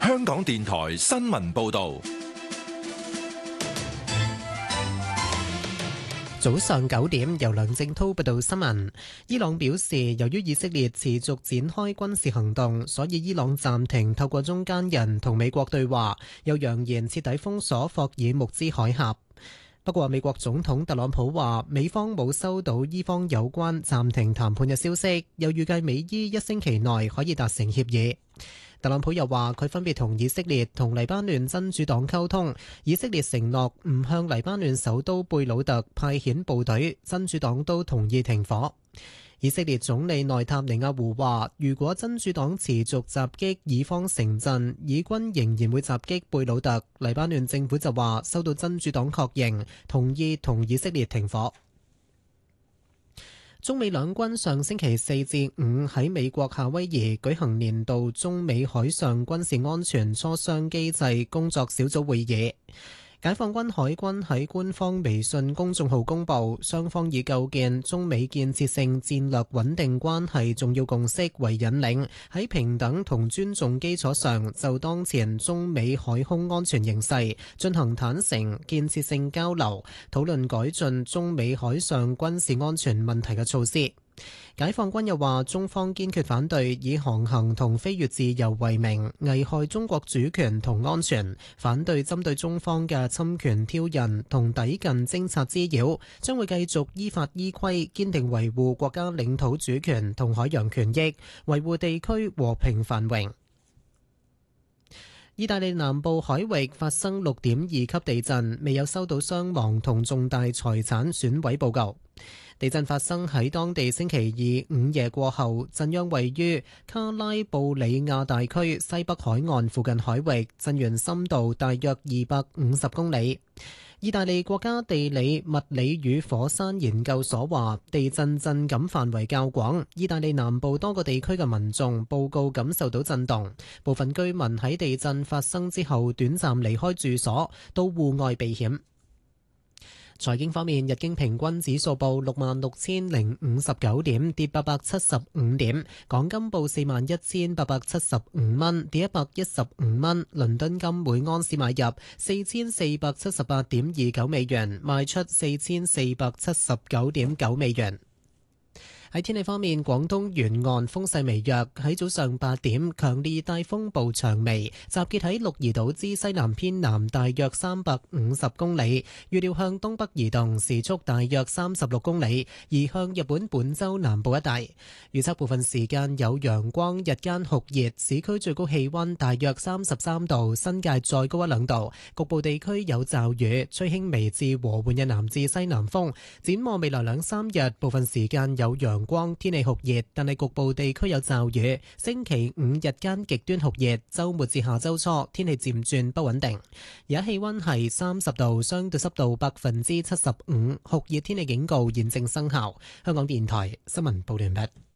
香港電台新聞報道。 早上9點，由梁正濤報道新聞。伊朗表示，由於以色列持續展開軍事行動，所以伊朗暫停透過中間人同美國對話，又揚言徹底封鎖霍爾木茲海峽。不過，美國總統特朗普話，美方冇收到伊方有關暫停談判嘅消息，又預計美伊1星期內可以達成協議。特朗普又話，佢分別同以色列同黎巴嫩真主黨溝通，以色列承諾唔向黎巴嫩首都貝魯特派遣部隊，真主黨都同意停火。以色列總理內塔尼亞胡話，如果真主黨持續襲擊以方城鎮，以軍仍然會襲擊貝魯特。黎巴嫩政府就話，收到真主黨確認，同意同以色列停火。中美兩軍上星期4至5喺美國夏威夷舉行年度中美海上軍事安全磋商機制工作小組會議。解放軍海軍喺官方微信公眾號公佈，雙方以構建中美建設性戰略穩定關係重要共識為引領，喺平等同尊重基礎上，就當前中美海空安全形勢進行坦誠建設性交流，討論改進中美海上軍事安全問題嘅措施。解放軍又話，中方堅決反對以航行同飛越自由為名危害中國主權同安全，反對針對中方嘅侵權挑釁同抵近偵察滋擾，將會繼續依法依規堅定維護國家領土主權同海洋權益，維護地區和平繁榮。意大利南部海域發生6.2級地震，未有收到傷亡同重大財產損毀報告。地震發生喺當地星期二午夜過後，震央位於卡拉布里亞大區西北海岸附近海域，震源深度大約250公里。意大利國家地理、物理與火山研究所話，地震震感範圍較廣，意大利南部多個地區嘅民眾報告感受到震動，部分居民喺地震發生之後短暫離開住所，到戶外避險。財經方面，日經平均指數報66,059點，跌875點；港金報41,875蚊，跌115蚊；倫敦金每盎司買入4,478.29美元，賣出4,479.9美元。喺天氣方面，廣東沿岸風勢微弱。喺早上8點，強烈熱帶風暴長眉集結喺鹿兒島之西南偏南大約350公里，預料向東北移動，時速大約36公里，移向日本本州南部一帶。預測部分時間有陽光，日間酷熱，市區最高氣溫大約33度，新界再高1-2度，局部地區有驟雨，吹輕微至和緩嘅南至西南風。展望未來2-3日，部分時間有陽光，天氣酷熱，但係局部地區有驟雨。星期5日間極端酷熱，週末至下週初天氣漸轉不穩定。而家氣溫係30度，相對濕度75%，酷熱天氣警告現正生效。香港電台新聞報道完畢。